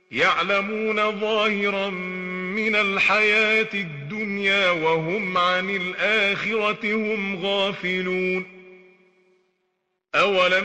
يعلمون ظاهرا من الحياة الدنيا وهم عن الآخرة هم غافلون. أولم